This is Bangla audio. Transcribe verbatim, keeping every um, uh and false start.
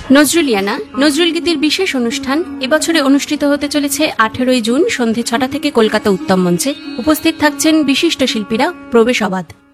নজরুলিয়ানা নজরুল গীতির বিশেষ অনুষ্ঠান এবছরে অনুষ্ঠিত হতে চলেছে আঠেরোই জুন সন্ধে ছটা থেকে কলকাতা উত্তম মঞ্চে। উপস্থিত থাকছেন বিশিষ্ট শিল্পীরা। প্রবেশ অবাধ।